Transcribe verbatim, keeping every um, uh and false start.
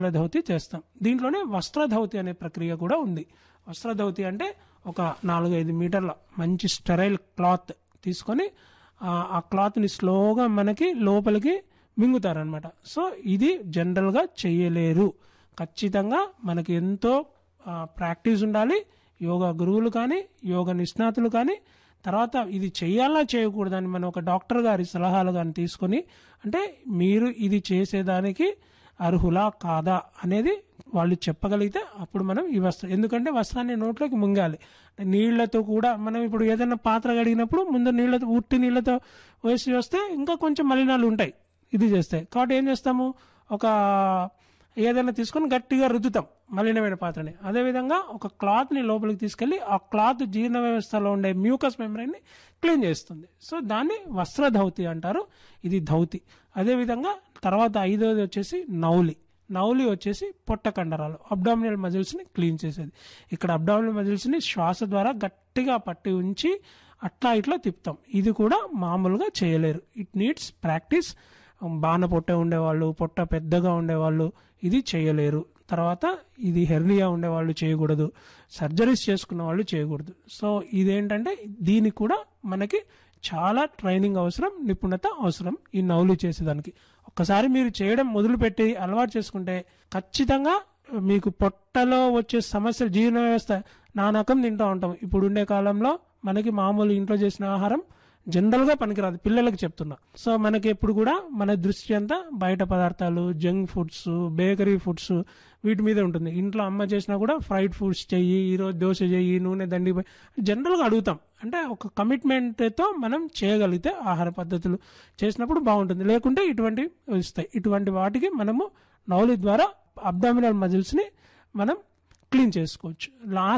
ధౌతి చేస్తాం. దీంట్లోనే వస్త్రధౌతి అనే ప్రక్రియ కూడా ఉంది. వస్త్రధౌతి అంటే ఒక నాలుగు ఐదు మీటర్ల మంచి స్టెరైల్ క్లాత్ తీసుకొని ఆ క్లాత్ని స్లోగా మనకి లోపలికి మింగుతారనమాట. సో ఇది జనరల్గా చేయలేరు. ఖచ్చితంగా మనకి ఎంతో ప్రాక్టీస్ ఉండాలి. యోగా గురువులు కానీ యోగా నిష్ణాతులు కానీ తర్వాత ఇది చేయాలా చేయకూడదని మనం ఒక డాక్టర్ గారి సలహాలు కానీ తీసుకొని, అంటే మీరు ఇది చేసేదానికి అర్హులా కాదా అనేది వాళ్ళు చెప్పగలిగితే అప్పుడు మనం ఈ వస్త్రం, ఎందుకంటే వస్త్రాన్ని నోట్లోకి ముంగాలి. నీళ్లతో కూడా మనం ఇప్పుడు ఏదైనా పాత్ర కడిగినప్పుడు ముందు నీళ్లతో ఉట్టి నీళ్లతో వేసి వస్తే ఇంకా కొంచెం మలినాలు ఉంటాయి ఇది చేస్తే. కాబట్టి ఏం చేస్తాము, ఒక ఏదైనా తీసుకొని గట్టిగా రుద్దుతాం మలినమైన పాత్రని. అదేవిధంగా ఒక క్లాత్ని లోపలికి తీసుకెళ్లి ఆ క్లాత్ జీర్ణ వ్యవస్థలో ఉండే మ్యూకస్ మెమరీని క్లీన్ చేస్తుంది. సో దాన్ని వస్త్రధౌతి అంటారు. ఇది ధౌతి. అదేవిధంగా తర్వాత ఐదోది వచ్చేసి నౌలి. నౌలి వచ్చేసి పొట్ట కండరాలు, అబ్డామినల్ మజిల్స్ని క్లీన్ చేసేది. ఇక్కడ అబ్డామినల్ మజిల్స్ని శ్వాస ద్వారా గట్టిగా పట్టి ఉంచి అట్లా ఇట్లా తిప్పుతాం. ఇది కూడా మామూలుగా చేయలేరు. It needs practice. బాణ పొట్ట ఉండేవాళ్ళు, పొట్ట పెద్దగా ఉండేవాళ్ళు ఇది చేయలేరు. తర్వాత ఇది హెర్నియా ఉండేవాళ్ళు చేయకూడదు, సర్జరీస్ చేసుకున్న వాళ్ళు చేయకూడదు. సో ఇదేంటంటే దీనికి కూడా మనకి చాలా ట్రైనింగ్ అవసరం, నిపుణత అవసరం ఈ నౌలు చేసేదానికి. ఒక్కసారి మీరు చేయడం మొదలుపెట్టి అలవాటు చేసుకుంటే ఖచ్చితంగా మీకు పొట్టలో వచ్చే సమస్యలు, జీర్ణ వ్యవస్థ నానకం తింటూ ఉంటాం. ఇప్పుడు ఉండే కాలంలో మనకి మామూలు ఇంట్లో చేసిన ఆహారం జనరల్గా పనికిరాదు, పిల్లలకి చెప్తున్నా. సో మనకి ఎప్పుడు కూడా మన దృష్టి అంతా బయట పదార్థాలు, జంక్ ఫుడ్స్, బేకరీ ఫుడ్స్ వీటి మీద ఉంటుంది. ఇంట్లో అమ్మ చేసినా కూడా ఫ్రైడ్ ఫుడ్స్ చెయ్యి, ఈరోజు దోశ చెయ్యి, నూనె దండి జనరల్గా అడుగుతాం. అంటే ఒక కమిట్మెంట్తో మనం చేయగలిగితే ఆహార పద్ధతులు చేసినప్పుడు బాగుంటుంది. లేకుంటే ఇటువంటి వస్తాయి. ఇటువంటి వాటికి మనము నౌలి ద్వారా అబ్డామినల్ మజిల్స్ని మనం క్లీన్ చేసుకోవచ్చు. లాస్ట్